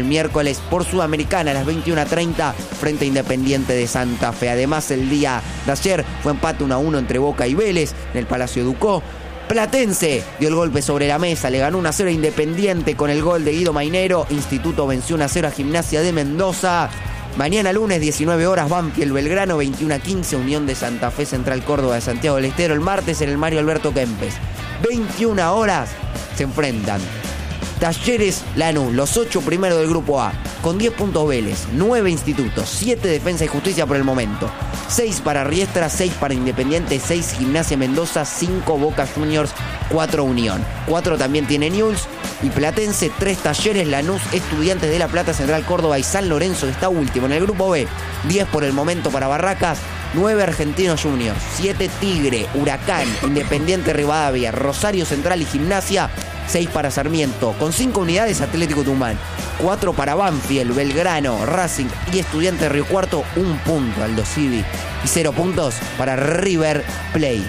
miércoles por Sudamericana a las 21:30 frente a Independiente de Santa Fe. Además, el día de ayer fue empate 1-1 entre Boca y Vélez en el Palacio Ducó. Platense dio el golpe sobre la mesa, le ganó 1-0 a Independiente con el gol de Guido Mainero. Instituto venció 1-0 a Gimnasia de Mendoza. Mañana lunes, 19 horas, Banfield Belgrano, 21:15, Unión de Santa Fe, Central Córdoba de Santiago del Estero. El martes en el Mario Alberto Kempes, 21 horas, se enfrentan Talleres Lanús, los 8 primeros del Grupo A, con 10 puntos Vélez, 9 Institutos, 7 Defensa y Justicia por el momento, 6 para Riestra, 6 para Independiente, 6 Gimnasia Mendoza, 5 Boca Juniors, 4 Unión. 4 también tiene Newell's y Platense, 3 Talleres, Lanús, Estudiantes de La Plata, Central Córdoba y San Lorenzo, que está último en el Grupo B. 10 por el momento para Barracas, 9 Argentinos Juniors, 7 Tigre, Huracán, Independiente Rivadavia, Rosario Central y Gimnasia, 6 para Sarmiento, con 5 unidades Atlético Tucumán, 4 para Banfield, Belgrano, Racing y Estudiantes de Río Cuarto, 1 punto Aldo Civi y 0 puntos para River Plate.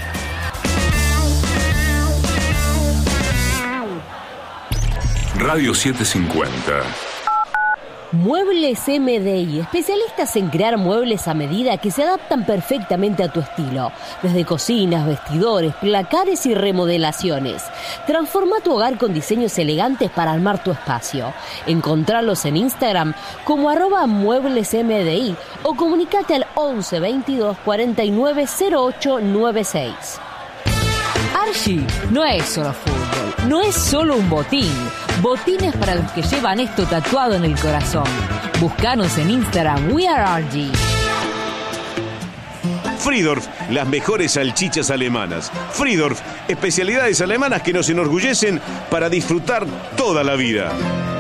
Radio 750. Muebles MDI, especialistas en crear muebles a medida que se adaptan perfectamente a tu estilo. Desde cocinas, vestidores, placares y remodelaciones. Transforma tu hogar con diseños elegantes para armar tu espacio. Encontralos en Instagram como @mueblesmdi o comunicate al 11 22 49 08 96. Archie no es solo fútbol, no es solo un botín. Botines para los que llevan esto tatuado en el corazón. Búscanos en Instagram, We Are Archie. Friedorf, las mejores salchichas alemanas. Friedorf, especialidades alemanas que nos enorgullecen para disfrutar toda la vida.